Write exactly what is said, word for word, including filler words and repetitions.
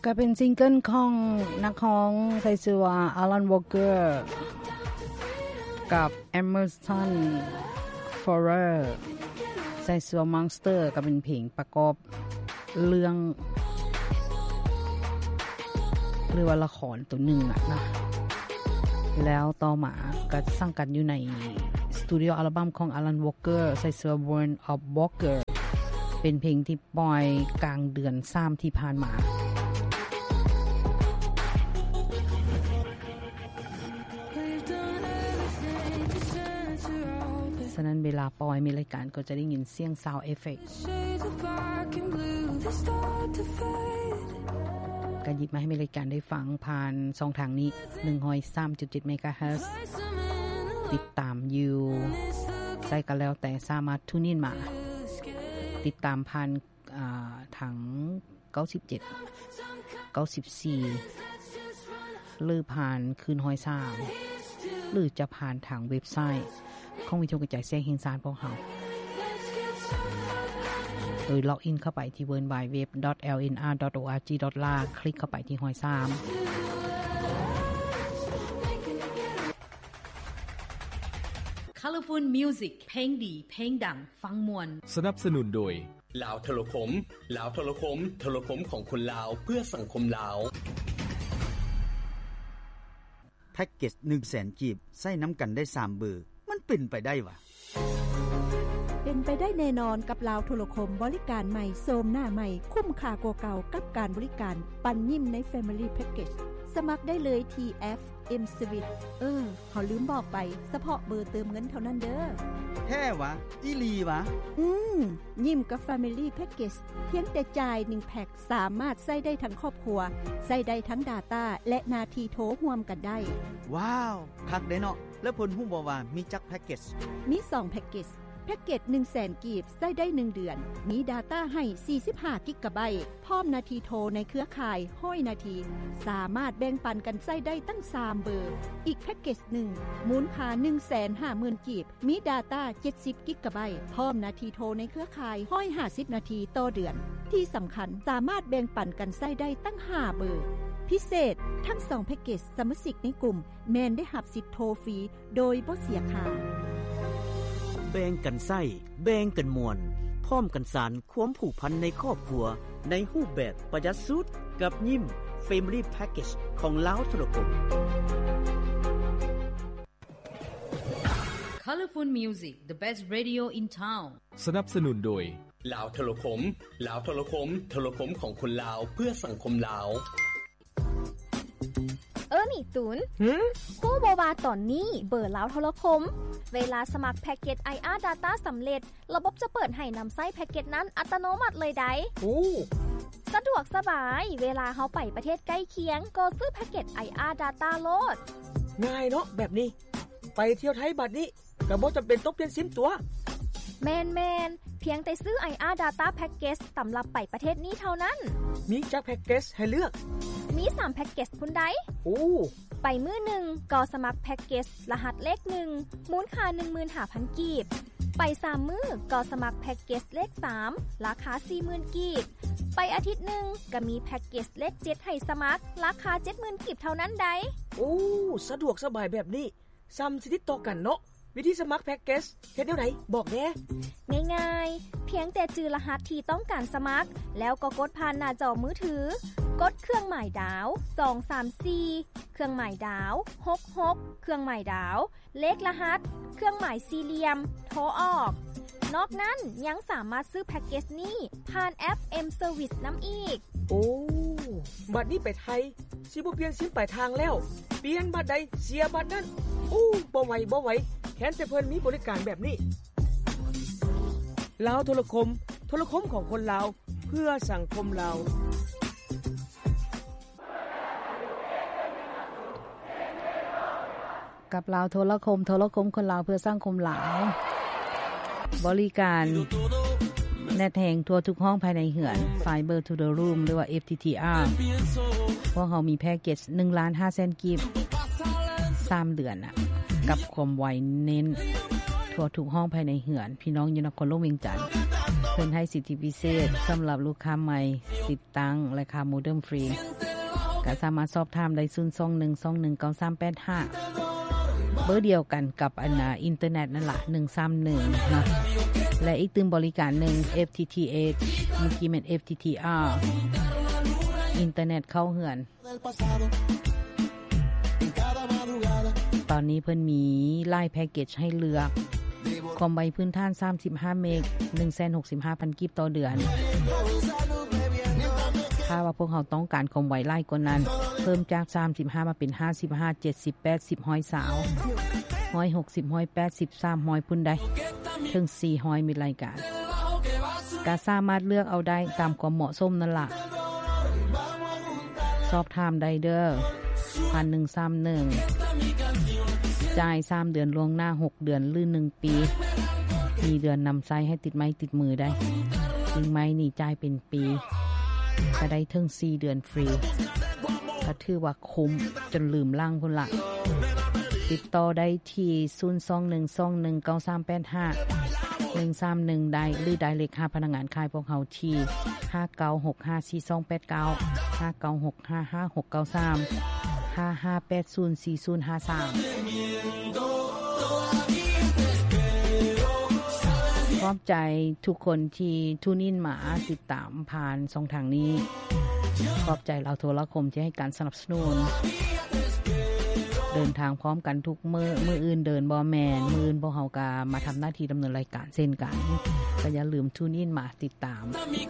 ก็เป็นซิงเกิลของนักร้องใส่ชื่อว่า Alan Walker กับ Emerson Forer ใส่ชื่อว่า Monster ก็เป็นเพลงประกอบเรื่องหรือว่าละครตัวหนึ่งอ่ะนะแล้วต่อมาก็สังกัดอยู่ในสตูดิโออัลบั้มของ Alan Walker ใส่ชื่อว่า Born of Walker เป็นเพลงที่ปล่อยกลางเดือนสามที่ผ่านมาฉะนั้นเวลาปล่อยมีรายการก็จะได้ยินเสียง sound effect ก็หยิบมาให้มีรายการได้ฟังผ่านช่องทางนี้ หนึ่งร้อยสามจุดเจ็ด เมกะเฮิรตซ์ ติดตามอยู่ใส่กันแล้วแต่สามารถทูนอินมาติดตามผ่านทางเก้าสิบเจ็ด เก้าสิบสี่หรือผ่านคืนห้อยสามหรือจะผ่านทางเว็บไซต์ของวิทยุกระจายเสียงแห่งชาติของเราโดยล็อกอินเข้าไปที่ ดับเบิลยู ดับเบิลยู ดับเบิลยู ดอท แอล เอ็น อาร์ ดอท โอ อาร์ จี ดอท เอล คลิกเข้าไปที่ห้อยสาม Colorful Music เพลงดีเพลงดังฟังมวนสนับสนุนโดยลาวโทรคมลาวโทรคมโทรคมของคนลาวเพื่อสังคมลาวแพ็กเกจ หนึ่งแสน กีบใส่น้ำกันได้สามเบอร์มันเป็นไปได้วะเป็นไปได้แน่นอนกับลาวโทรคมบริการใหม่โซมหน้าใหม่คุ้มค่ากว่าเก่ากับการบริการปันยิ้มใน Family Package สมัครได้เลยที่ เอฟ เอ็ม Switch เออเขาลืมบอกไปเฉพาะเบอร์เติมเงินเท่านั้นเด้อแท้วะอีหลีวะอืมยิ้มกับ Family Package เพียงแต่จ่ายหนึ่งแพ็คสามารถใช้ได้ทั้งครอบครัวใช้ได้ทั้ง Data และนาทีโทรร่วมกันได้ว้าวคักได้เนาะแล้วเพิ่นฮู้บ่ว่ามีจักแพ็กเกจมีสองแพ็กเกจแพ็กเกจ หนึ่งแสน กีบใช้ได้หนึ่งเดือนมี Data ให้สี่สิบห้ากิกะไบต์พร้อมนาทีโทรในเครือข่ายห้อยนาทีสามารถแบ่งปันกันใช้ได้ตั้งสามเบอร์อีกแพ็กเกจหนึ่งมูลค่า หนึ่งแสนห้าหมื่น กีบมี Data เจ็ดสิบกิกะไบต์พร้อมนาทีโทรในเครือข่ายห้อยห้าสิบนาทีต่อเดือนที่สำคัญสามารถแบ่งปันกันใช้ได้ตั้งห้าเบอร์พิเศษทั้งสองแพ็กเกจสมาชิกในกลุ่มแม่นได้รับสิทธิ์โทรฟรีโดยบ่เสียค่าแบ่งกันไส้แบ่งกันมวลพร้อมกันสานความผูกพันในครอบครัวในรูปแบบประหยัดสุดกับยิ้ม Family Package ของลาวโทรคม Colorful Music the best radio in town สนับสนุนโดยลาวโทรคมลาวโทรคมโทรคมของคนลาวเพื่อสังคมลาวเออนี่ตูนหือฮู้บ่ว่าตอนนี้เบอร์ลาวโทรคมเวลาสมัครแพ็กเกจ ไอ อาร์ Data สำเร็จระบบจะเปิดให้นำใช้แพ็กเกจนั้นอัตโนมัติเลยได้โอ้สะดวกสบายเวลาเฮาไปประเทศใกล้เคียงก็ซื้อแพ็กเกจ ไอ อาร์ Data โลดง่ายเนาะแบบนี้ไปเที่ยวไทยบัดนี้ก็บ่จําเป็นต้องเปลี่ยนซิมตัวแม่นๆเพียงแต่ซื้อ ไอ อาร์ Data Package สำหรับไปประเทศนี้เท่านั้นมีจักแพ็กเกจให้เลือกมีสามแพ็กเกจพุ่นใดโอ้ไปมื้อหนึ่งก็สมัครแพ็กเกจรหัสเลขหนึ่งมูลค่า หนึ่งหมื่นห้าพัน กีบไปสามมื้อก็สมัครแพ็กเกจเลขสามราคา สี่หมื่น กีบไปอาทิตย์หนึ่งก็มีแพ็กเกจเลขเจ็ดให้สมัครราคา เจ็ดหมื่น กีบเท่านั้นใดโอ้สะดวกสบายแบบนี้ซ้ำสิติดต่อกันเนาะวิธีสมัครแพ็กเกจเฮ็ดแนวไหนบอกแน่ง่ายๆเพียงแต่จื่อรหัสที่ต้องการสมัครแล้วก็กดผ่านหน้าจอมือถือกดเครื่องหมายดาวสองสามสี่เครื่องหมายดาวหกหกเครื่องหมายดาวเลขรหัสเครื่องหมายสี่เหลี่ยมโทรออกนอกนั้นยังสามารถซื้อแพ็กเกจนี้ผ่านแอป M Service นำอีกโอ้บัดนี้ไปไทยสิบ่เปลี่ยนซิมปลายทางแล้วเปลี่ยนบัดใดเสียบัดนั้นโอ้บ่ไหวบ่ไหวแค่แต่เพิ่นมีบริการแบบนี้ลาวโทรคมโทรคมของคนลาวเพื่อสังคมลาวกับลาวโทรคมโทรคมคนลาวเพื่อสังคมลาวบริการแนตแห่งทั่วทุกห้องภายในเหือน Fiber to the Room หรือว่า เอฟ ที ที อาร์ พวกเขามีแพ็กเกจ หนึ่งล้านห้าแสน กีบสามเดือนน่ะกับความไวเน้นทั่วทุกห้องภายในเหือนพี่น้องอยู่นครหลวงเวียงจันทน์เพิ่นให้สิทธิพิเศษสำหรับลูกค้าใหม่ติดตั้งราคาโมเด็มฟรีก็สามารถสอบถามได้ศูนย์ สอง หนึ่ง สอง หนึ่ง เก้า สาม แปด ห้าเบอร์เดียวกันกับอันน่ะอินเทอร์เน็ตนั่นล่ะหนึ่งสามหนึ่งเนาะและอีกตึมบริการหนึ่ง เอฟ ที ที เอ็กซ์ เมื่อกี้มัน เอฟ ที ที อาร์ อินเทอร์เน็ตเข้าเหือนตอนนี้เพิ่นมีไลน์แพ็คเกจให้เลือกความไวพื้นฐานสามสิบห้าเมก หนึ่งแสนหกสิบห้าพัน กิกต่อเดือนถ้าว่าพวกเขาต้องการความไวไล่กว่านั้นเพิ่มจากสามสิบห้ามาเป็นห้าสิบห้า เจ็ดสิบ แปดสิบ หนึ่งร้อยสาวหนึ่งร้อยหกสิบ หนึ่งร้อยแปดสิบ สามร้อยพุ่นได้ถึงสี่ร้อยมีรายการก็สามารถเลือกเอาได้ตามความเหมาะสมนั่นล่ะสอบถามได้เด้อหนึ่งสามหนึ่งจ่ายสามเดือนล่วงหน้าหกเดือนหรือหนึ่งปีมีเดือนนำไซให้ติดไม้ติดมือได้ถึงไม้นี่จ่ายเป็นปีก็ได้ถึงสี่เดือนฟรีก็ถือว่าคุ้มจนลืมล่างพุ่นละติดต่อได้ที่ศูนย์ สอง หนึ่ง สอง หนึ่ง เก้า สาม แปด ห้า หนึ่งสามหนึ่งได้หรือได้เลขห้าพนักงานขายพวกเขาที่ห้าเก้าหกห้า สี่สองแปดเก้า ห้าเก้าหกห้า ห้าหกเก้าสาม ห้าห้าแปดศูนย์ สี่ศูนย์ห้าสามขอบใจทุกคนที่ทูนินมาติดตามผ่านช่องทางนี้ขอบใจเราโทรคมที่ให้การสนับสนุนเดินทางพร้อมกันทุกมือมืออื่นเดินบ่แมนมืออื่นบ่เฮาก็มาทำหน้าที่ดำเนินรายการเช่นกันก็อย่าลืมทูนินมาติดตาม